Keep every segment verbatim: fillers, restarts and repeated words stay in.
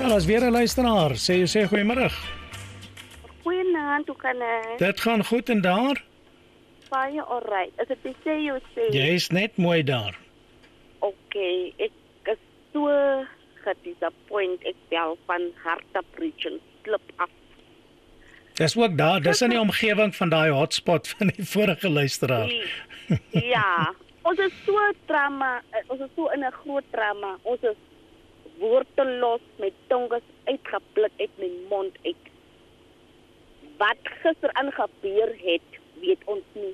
Ja, dat is weer 'n luisteraar. Sê jy sê goeiemôre. Goeienaand, hoe kan ek? Dit gaan goed en daar? Baie alright. Is dit sê jy sê? Jy is net mooi daar. Okay, ek is so gedisappoint ek bel van Hartbeespoort en slip af. Dis ook daar, dis in die omgewing van daai hotspot van die vorige luisteraar. Ja, ons is so drama, ons is so in 'n groot drama. Ons is woordeloos met tonges uitgepluk uit my mond uit. Wat gister aangebeur het, weet ons nie.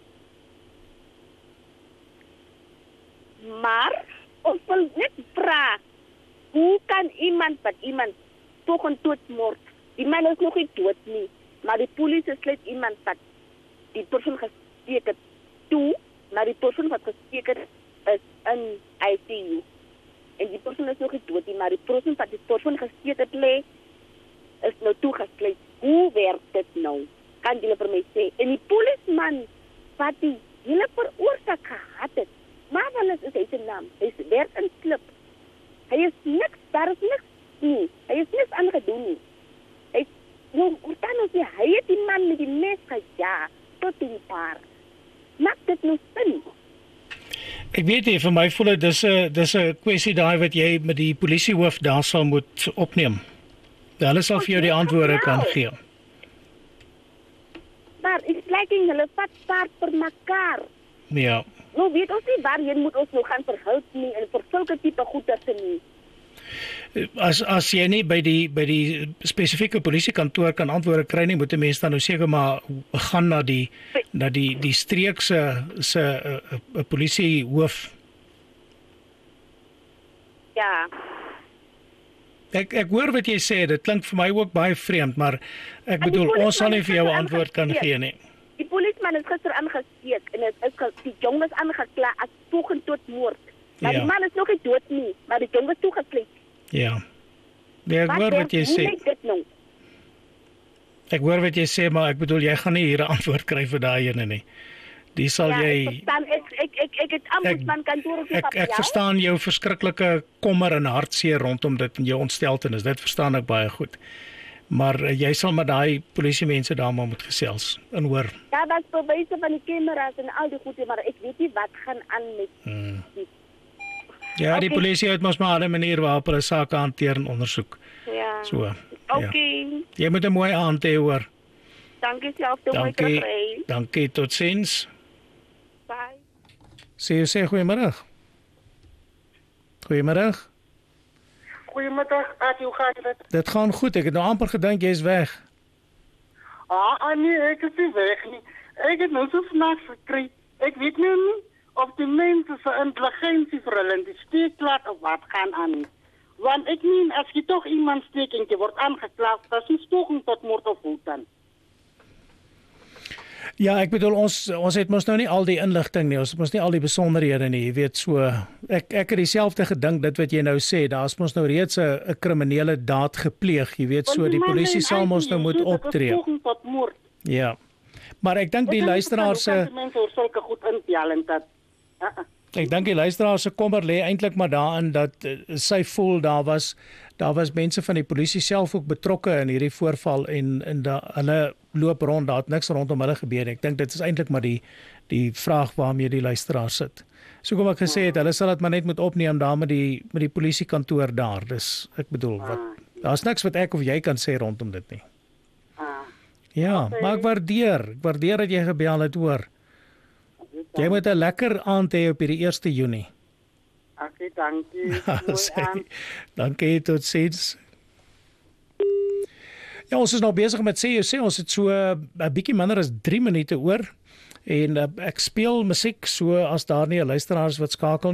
Maar ons wil net vra, hoe kan iemand wat iemand toch en doodmoord? Die man is nog nie dood nie, maar die polisie sluit iemand wat die persoon gesteek het toe, maar die persoon wat gesteek het is in I C U. En die persoon is nog nie dood nie, maar die persoon wat die persoon gesteek het lê, is nou toegesluit. Hoe werk dit nou? Kan julle vir my sê? En die polisman wat die hele veroorsaak gehad het, maar wel is, is hy sy naam, hy werk in slip. Hy is niks, daar is niks nie. Hy is niks aangedoen nie. Hy, nou, dan ons sê, hy het die man met die mes gejaag, tot in die paar. Maak dit nou sin? Ek weet nie, vir my voel dit dis 'n dis 'n kwessie daai wat jy met die polisiehoof daar sal moet opneem. Hulle sal vir jou die antwoorde kan gee. Maar is liking hulle vat paard vir mekaar. Ja. Nou weet ons nie waarheen moet ons nou gaan verhelp nie en vir sulke tipe goeders nie. As as jy nie by die by die spesifieke polisiekantoor kan antwoorde kry nie, moet 'n mens dan nou seker maar gaan na die na die die streek se se 'n uh, polisiehoof. Ja. Ek ek hoor wat jy sê, dit klink vir my ook baie vreemd, maar ek bedoel ons sal nie vir jou 'n antwoord kan gee nie. Die polisman is gister aangesteek en dit is die jong is aangekla as poging tot moord. Maar ja. Die man is nog nie dood nie, maar die jong is toegesluit. Ja. Nee, ek hoor wat jy sê. Nou? Ek hoor wat jy sê, maar ek bedoel jy gaan nie hier 'n antwoord kry vir daai ene nie. Die sal ja, jy ek verstaan, ek ek ek ek het ombudsman kantoor op die Ek ek verstaan jou verskriklike kommer en hartseer rondom dit en jou ontsteltenis. Dit verstaan ek baie goed. Maar uh, jy sal met daai polisiemense daar maar moet gesels en hoor. Ja, dat is bewyse van die kameras en al die goede, maar ek weet nie wat gaan aan met hmm. die Ja, die okay. Polisie het mos maar 'n manier waarop hulle sake hanteer en ondersoek. Ja. So. Okay. Ja. Jy moet 'n mooi aand hê hoor. Dankie self, toe mooi kry. Dankie, totsiens. Bye. Sê jy sê goeiemôre. Goeiemôre. Goeiemiddag, Ati, hoe gaan dit? Dit gaan goed. Ek het nou amper gedink jy's weg. Ah, nee, ek is nie weg nie. Ek het nou so snaaks gekry. Ek weet nou nie of die mense se intelligensie vir hulle in die steek laat of wat gaan aan nie. Want ek meen, as jy toch iemand steek en jy word aangekla, dat is poging tot moord of dood dan. Ja, ek bedoel ons ons het mos nou nie al die inligting nie. Ons het mos nie al die besonderhede nie. Jy weet so ek ek het dieselfde gedink dit wat jy nou sê. Daar's mos nou reeds 'n 'n kriminele daad gepleeg. Jy weet so die polisie sal mos nou moet optree. Poging tot moord. Ja. Maar ek dink die luisteraar se mense oor sulke goed intel en dat Ek dink die luisteraar se kommer lê eintlik maar daarin dat uh, sy voel daar was daar was mense van die polisie self ook betrokke in hierdie voorval en en da, hulle loop rond, daar het niks rondom hulle gebeur. Ek dink dit is eintlik maar die die vraag waarmee die luisteraar sit. So kom ek gesê het, hulle sal dit maar net moet opneem daar met die met die polisiekantoor daar. Dis ek bedoel wat daar's niks wat ek of jy kan sê rondom dit nie. Ja, okay. Maar ek waardeer, ek waardeer dat jy gebel het hoor. Jy moet 'n lekker aand hê op hierdie eerste Junie. Okay, dankie. Dankie, totsiens. Ja, ons is nou besig met sê jy sê ons het so 'n bietjie minder as drie minute oor en uh, ek speel musiek so as daar nie 'n luisteraar is wat skakel